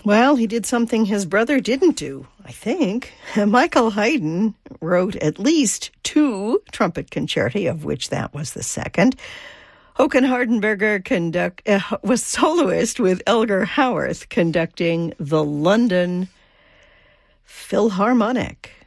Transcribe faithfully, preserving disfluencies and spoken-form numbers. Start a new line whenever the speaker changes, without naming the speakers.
Well, he did something his brother didn't do, I think. Michael Haydn wrote at least two trumpet concerti, of which that was the second. Håkan Hardenberger conduct, uh, was soloist with Elgar Howarth conducting the London Philharmonic.